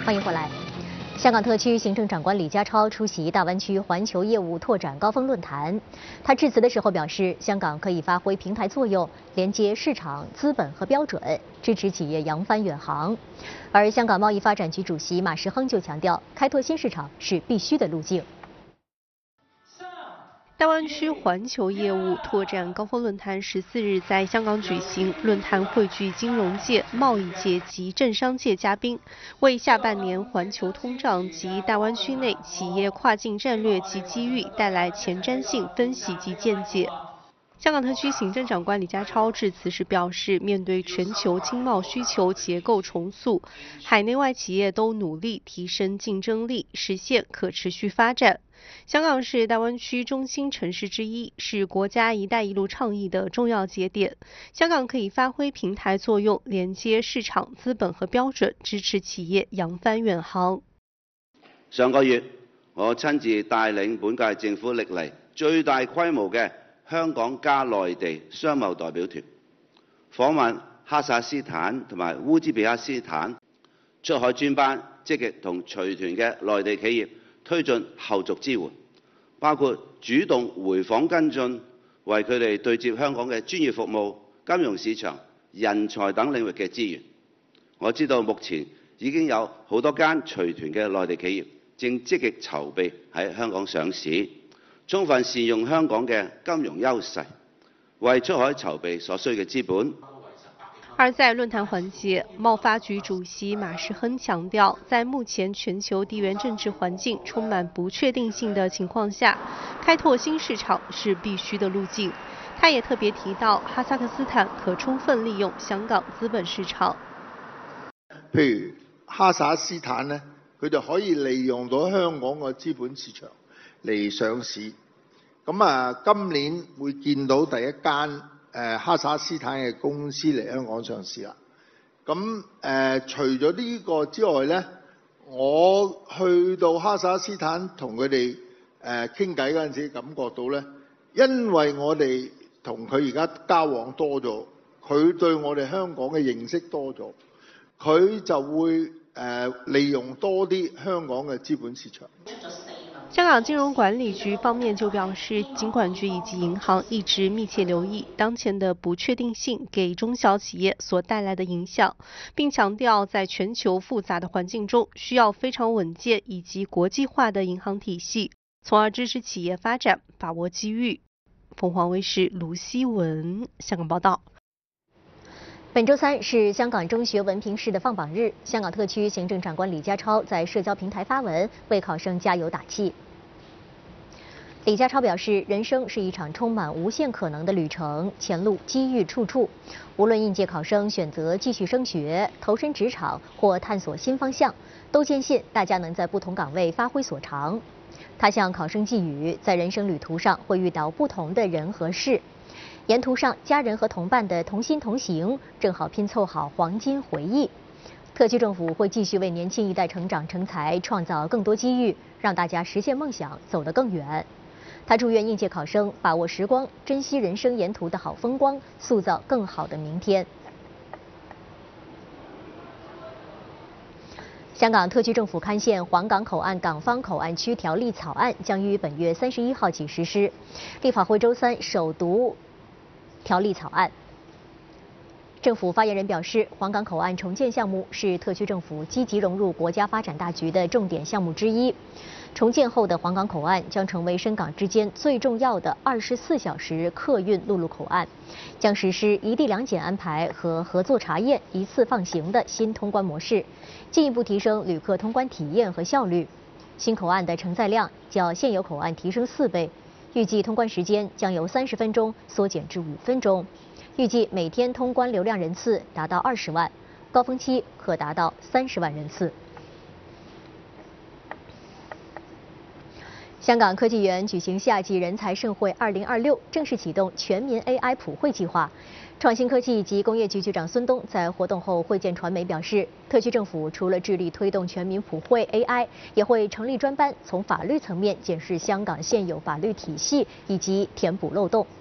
欢迎回来。香港特区行政长官李家超出席大湾区环球业务拓展高峰论坛。他致辞的时候表示，香港可以发挥平台作用，连接市场、资本和标准，支持企业扬帆远航。而香港贸易发展局主席马时亨就强调，开拓新市场是必须的路径。 大湾区环球业务拓展高峰论坛14日在香港举行，论坛汇聚金融界、贸易界及政商界嘉宾，为下半年环球通胀及大湾区内企业跨境战略及机遇带来前瞻性分析及见解。 香港特区行政长官李家超致辞时表示，面对全球经贸需求结构重塑，海内外企业都努力提升竞争力，实现可持续发展。香港是大湾区中心城市之一，是国家“一带一路”倡议的重要节點。香港可以發揮平台作用，連接市場、資本和標準，支持企業揚帆遠航。 上個月，我親自帶領本屆政府歷嚟最大規模嘅香港加內地商貿代表團，訪問哈薩斯坦同埋烏茲別克斯坦，出海專班積極同隨團嘅內地企業推進後續支援，包括主動回訪跟進，為佢哋對接香港嘅專業服務、金融市場、人才等領域嘅資源。我知道目前已經有好多間隨團嘅內地企業正積極籌備喺香港上市，充分善用香港嘅金融優勢，為出海籌備所需嘅資本。 而在论坛环节，贸发局主席马时亨强调，在目前全球地缘政治环境充满不确定性的情况下，开拓新市场是必须的路径。他也特别提到，哈萨克斯坦可充分利用香港资本市場。 譬如哈薩斯坦呢，佢就可以利用到香港嘅資本市場嚟上市。咁今年會見到第一間。 哈薩斯坦嘅公司嚟香港上市啦。咁除咗呢個之外咧，我去到哈薩斯坦同佢哋傾偈嗰陣時，感覺到咧，因為我哋同佢而家交往多咗，佢對我哋香港嘅認識多咗，佢就會利用多啲香港嘅資本市場。 香港金融管理局方面就表示，金管局以及银行一直密切留意当前的不确定性给中小企业所带来的影响，并强调在全球复杂的环境中，需要非常稳健以及国际化的银行体系，从而支持企业发展，把握机遇。凤凰卫视卢希文香港报道。 本周三是香港中学文凭试的放榜日，香港特区行政长官李家超在社交平台发文为考生加油打气。李家超表示，人生是一场充满无限可能的旅程，前路机遇处处。无论应届考生选择继续升学、投身职场或探索新方向，都坚信大家能在不同岗位发挥所长。他向考生寄语，在人生旅途上会遇到不同的人和事。 沿途上，家人和同伴的同心同行，正好拼凑好黄金回忆。特区政府会继续为年轻一代成长成才创造更多机遇，让大家实现梦想，走得更远。他祝愿应届考生把握时光，珍惜人生沿途的好风光，塑造更好的明天。香港特区政府刊宪《皇岗口岸港方口岸区条例》草案将于本月31号起实施。立法会周三首读 条例草案。政府发言人表示，皇岗口岸重建项目是特区政府积极融入国家发展大局的重点项目之一。重建后的皇岗口岸将成为深港之间最重要的24小时客运陆路口岸，将实施一地两检安排和合作查验一次放行的新通关模式，进一步提升旅客通关体验和效率。新口岸的承载量较现有口岸提升4倍。 预计通关时间将由30分钟缩减至5分钟，预计每天通关流量人次达到20万，高峰期可达到30万人次。香港科技园举行夏季人才盛会2026，正式启动全民 AI 普惠计划。创新科技及工业局局长孙东在活动后会见传媒表示，特区政府除了致力推动全民普惠 AI， 也会成立专班，从法律层面检视香港现有法律体系以及填补漏洞。